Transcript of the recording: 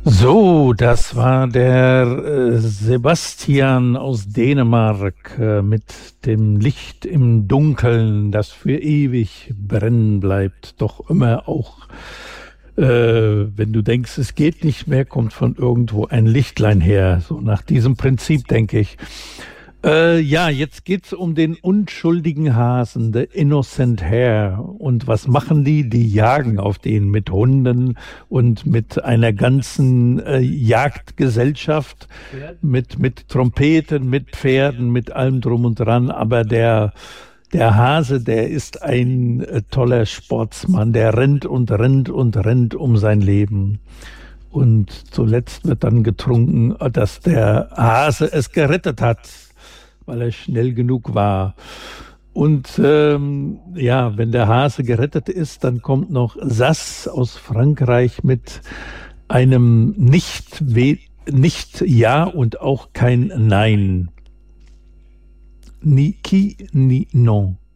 So, das war der Sebastian aus Dänemark mit dem Licht im Dunkeln, das für ewig brennen bleibt. Doch immer auch, wenn du denkst, es geht nicht mehr, kommt von irgendwo ein Lichtlein her. So nach diesem Prinzip, denke ich. Ja, jetzt geht's um den unschuldigen Hasen, the innocent hare. Und was machen die? Die jagen auf den mit Hunden und mit einer ganzen Jagdgesellschaft, mit Trompeten, mit Pferden, mit allem drum und dran. Aber der Hase, der ist ein toller Sportsmann, der rennt und rennt und rennt um sein Leben. Und zuletzt wird dann getrunken, dass der Hase es gerettet hat, weil er schnell genug war. Und ja, wenn der Hase gerettet ist, dann kommt noch Sass aus Frankreich mit einem nicht Ja und auch kein Nein. Ni qui, ni non.